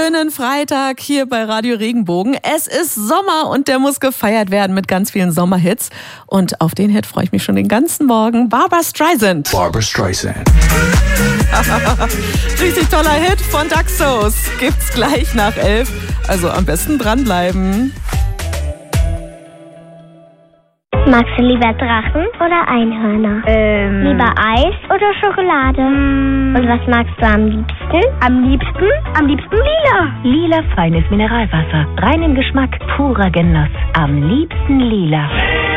schönen Freitag hier bei Radio Regenbogen. Es ist Sommer und der muss gefeiert werden mit ganz vielen Sommerhits. Und auf den Hit freue ich mich schon den ganzen Morgen. Barbra Streisand. Barbra Streisand. Richtig toller Hit von Daxos. Gibt's gleich nach 11. Also am besten dranbleiben. Magst du lieber Drachen oder Einhörner? Lieber Eis oder Schokolade? Und was magst du am liebsten? Am liebsten lila. Lila feines Mineralwasser. Reinen Geschmack, purer Genuss. Am liebsten lila.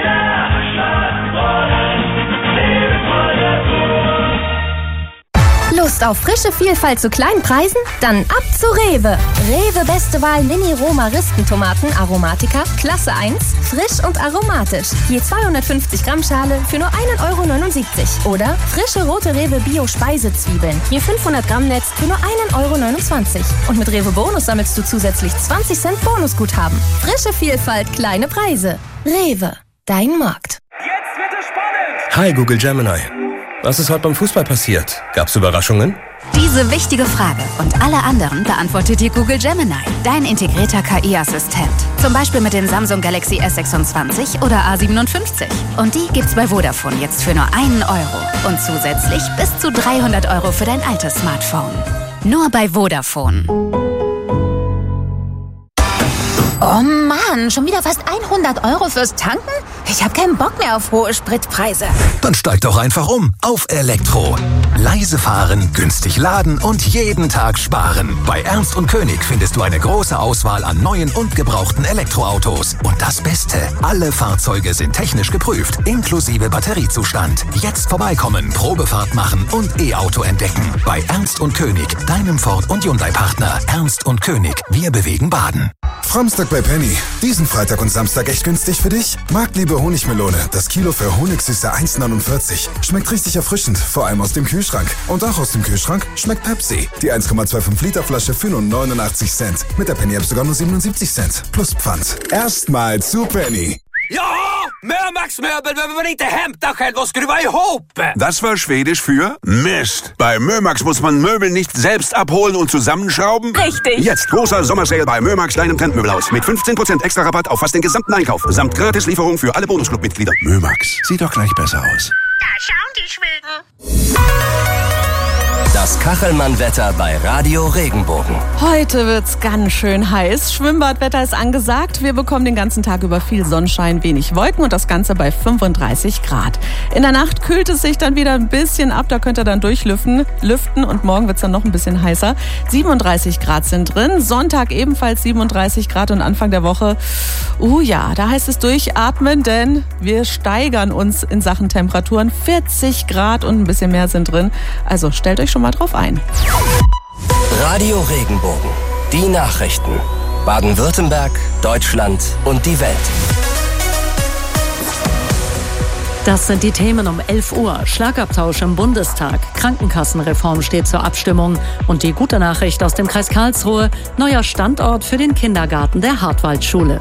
Lust auf frische Vielfalt zu kleinen Preisen? Dann ab zu Rewe. Rewe Beste Wahl Mini-Roma-Ristentomaten Aromatica, Klasse 1, frisch und aromatisch. Je 250 Gramm Schale für nur 1,79 €. Oder frische rote Rewe Bio-Speisezwiebeln, je 500 Gramm Netz für nur 1,29 €. Und mit Rewe Bonus sammelst du zusätzlich 20 Cent Bonusguthaben. Frische Vielfalt, kleine Preise. Rewe, dein Markt. Jetzt wird es spannend! Hi Google Gemini. Was ist heute beim Fußball passiert? Gab's Überraschungen? Diese wichtige Frage und alle anderen beantwortet dir Google Gemini, dein integrierter KI-Assistent. Zum Beispiel mit dem Samsung Galaxy S26 oder A57. Und die gibt's bei Vodafone jetzt für nur 1 €. Und zusätzlich bis zu 300 € für dein altes Smartphone. Nur bei Vodafone. Oh Mann, schon wieder fast 100 € fürs Tanken? Ich habe keinen Bock mehr auf hohe Spritpreise. Dann steig doch einfach um auf Elektro. Leise fahren, günstig laden und jeden Tag sparen. Bei Ernst & König findest du eine große Auswahl an neuen und gebrauchten Elektroautos. Und das Beste, alle Fahrzeuge sind technisch geprüft, inklusive Batteriezustand. Jetzt vorbeikommen, Probefahrt machen und E-Auto entdecken. Bei Ernst & König, deinem Ford- und Hyundai-Partner. Ernst & König, wir bewegen Baden. Samstag bei Penny. Diesen Freitag und Samstag echt günstig für dich? Marktliebe Honigmelone. Das Kilo für Honigsüße 1,49. Schmeckt richtig erfrischend, vor allem aus dem Kühlschrank. Und auch aus dem Kühlschrank schmeckt Pepsi. Die 1,25 Liter Flasche für nur 89 Cent. Mit der Penny-App sogar nur 77 Cent. Plus Pfand. Erstmal zu Penny. Ja, Mömax-Möbel, wenn man inte hämtar själv och skruva ihop. Das war Schwedisch für Mist. Bei Mömax muss man Möbel nicht selbst abholen und zusammenschrauben. Richtig. Jetzt großer Sommersale bei Mömax, deinem Trendmöbelhaus. Mit 15% extra Rabatt auf fast den gesamten Einkauf. Samt Gratislieferung für alle Bonusclub-Mitglieder. Mömax, sieht doch gleich besser aus. Da schauen die Schweden. Das Kachelmann-Wetter bei Radio Regenbogen. Heute wird's ganz schön heiß. Schwimmbadwetter ist angesagt. Wir bekommen den ganzen Tag über viel Sonnenschein, wenig Wolken und das Ganze bei 35 Grad. In der Nacht kühlt es sich dann wieder ein bisschen ab. Da könnt ihr dann durchlüften und morgen wird's dann noch ein bisschen heißer. 37 Grad sind drin. Sonntag ebenfalls 37 Grad und Anfang der Woche, ja, da heißt es durchatmen, denn wir steigern uns in Sachen Temperaturen. 40 Grad und ein bisschen mehr sind drin. Also stellt euch schon mal drauf ein. Radio Regenbogen. Die Nachrichten. Baden-Württemberg, Deutschland und die Welt. Das sind die Themen um 11 Uhr. Schlagabtausch im Bundestag. Krankenkassenreform steht zur Abstimmung. Und die gute Nachricht aus dem Kreis Karlsruhe. Neuer Standort für den Kindergarten der Hartwaldschule.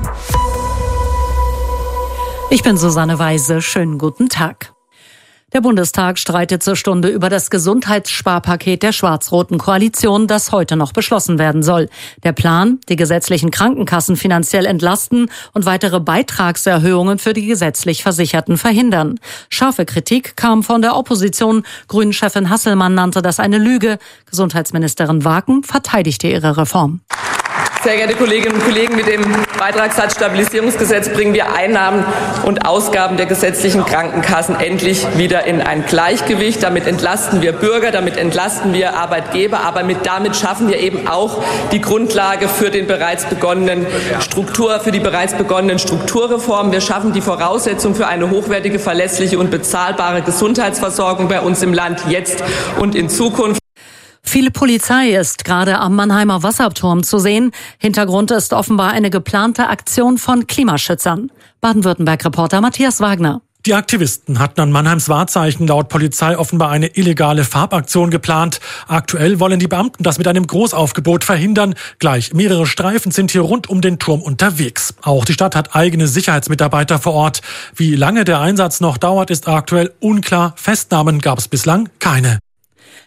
Ich bin Susanne Weise. Schönen guten Tag. Der Bundestag streitet zur Stunde über das Gesundheitssparpaket der schwarz-roten Koalition, das heute noch beschlossen werden soll. Der Plan, die gesetzlichen Krankenkassen finanziell entlasten und weitere Beitragserhöhungen für die gesetzlich Versicherten verhindern. Scharfe Kritik kam von der Opposition. Grünen-Chefin Hasselmann nannte das eine Lüge. Gesundheitsministerin Waken verteidigte ihre Reform. Sehr geehrte Kolleginnen und Kollegen, mit dem Beitragssatzstabilisierungsgesetz bringen wir Einnahmen und Ausgaben der gesetzlichen Krankenkassen endlich wieder in ein Gleichgewicht. Damit entlasten wir Bürger, damit entlasten wir Arbeitgeber, aber damit schaffen wir eben auch die Grundlage für die bereits begonnenen Strukturreformen. Wir schaffen die Voraussetzung für eine hochwertige, verlässliche und bezahlbare Gesundheitsversorgung bei uns im Land jetzt und in Zukunft. Viel Polizei ist gerade am Mannheimer Wasserturm zu sehen. Hintergrund ist offenbar eine geplante Aktion von Klimaschützern. Baden-Württemberg-Reporter Matthias Wagner. Die Aktivisten hatten an Mannheims Wahrzeichen laut Polizei offenbar eine illegale Farbaktion geplant. Aktuell wollen die Beamten das mit einem Großaufgebot verhindern. Gleich mehrere Streifen sind hier rund um den Turm unterwegs. Auch die Stadt hat eigene Sicherheitsmitarbeiter vor Ort. Wie lange der Einsatz noch dauert, ist aktuell unklar. Festnahmen gab es bislang keine.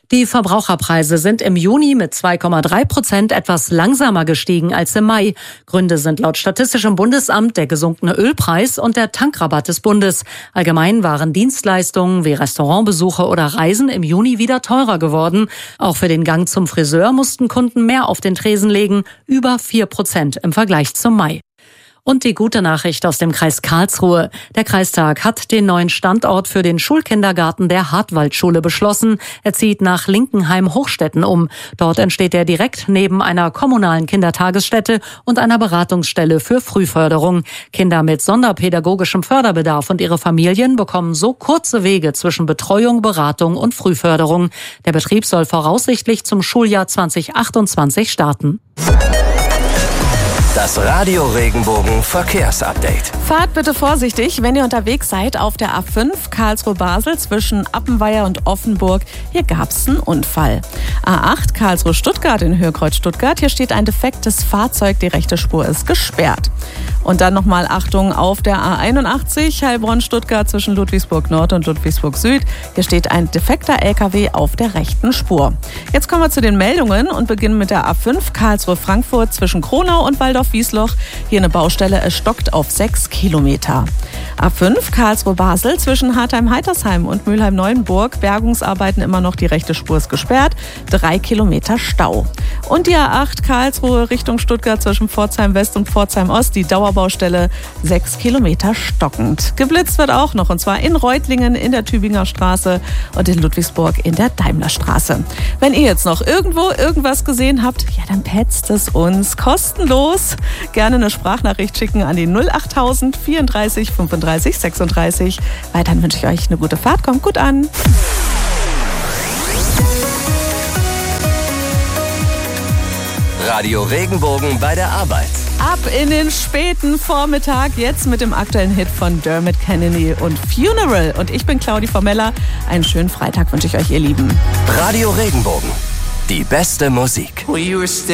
Die Verbraucherpreise sind im Juni mit 2,3% etwas langsamer gestiegen als im Mai. Gründe sind laut Statistischem Bundesamt der gesunkene Ölpreis und der Tankrabatt des Bundes. Allgemein waren Dienstleistungen wie Restaurantbesuche oder Reisen im Juni wieder teurer geworden. Auch für den Gang zum Friseur mussten Kunden mehr auf den Tresen legen, über 4% im Vergleich zum Mai. Und die gute Nachricht aus dem Kreis Karlsruhe. Der Kreistag hat den neuen Standort für den Schulkindergarten der Hartwaldschule beschlossen. Er zieht nach Linkenheim-Hochstetten um. Dort entsteht er direkt neben einer kommunalen Kindertagesstätte und einer Beratungsstelle für Frühförderung. Kinder mit sonderpädagogischem Förderbedarf und ihre Familien bekommen so kurze Wege zwischen Betreuung, Beratung und Frühförderung. Der Betrieb soll voraussichtlich zum Schuljahr 2028 starten. Das Radio Regenbogen Verkehrsupdate. Fahrt bitte vorsichtig, wenn ihr unterwegs seid auf der A5 Karlsruhe-Basel zwischen Appenweier und Offenburg. Hier gab's einen Unfall. A8 Karlsruhe-Stuttgart in Höhe Kreuz Stuttgart. Hier steht ein defektes Fahrzeug, die rechte Spur ist gesperrt. Und dann nochmal Achtung auf der A81 Heilbronn-Stuttgart zwischen Ludwigsburg Nord und Ludwigsburg Süd. Hier steht ein defekter LKW auf der rechten Spur. Jetzt kommen wir zu den Meldungen und beginnen mit der A5 Karlsruhe-Frankfurt zwischen Kronau und Waldorf-Wiesloch. Hier eine Baustelle, es stockt auf 6 Kilometer. A5 Karlsruhe-Basel zwischen Hartheim-Heitersheim und Mülheim-Neuenburg. Bergungsarbeiten immer noch, die rechte Spur ist gesperrt. 3 Kilometer Stau. Und die A8 Karlsruhe Richtung Stuttgart zwischen Pforzheim West und Pforzheim Ost. Die Dauerbaustelle 6 Kilometer stockend. Geblitzt wird auch noch, und zwar in Reutlingen in der Tübinger Straße und in Ludwigsburg in der Daimlerstraße. Wenn ihr jetzt noch irgendwo irgendwas gesehen habt, ja, dann petzt es uns kostenlos. Gerne eine Sprachnachricht schicken an die 08000 34 35 36. Weiterhin wünsche ich euch eine gute Fahrt. Kommt gut an. Radio Regenbogen bei der Arbeit. Ab in den späten Vormittag, jetzt mit dem aktuellen Hit von Dermot Kennedy und Funeral. Und ich bin Claudi Formella. Einen schönen Freitag wünsche ich euch, ihr Lieben. Radio Regenbogen. Die beste Musik.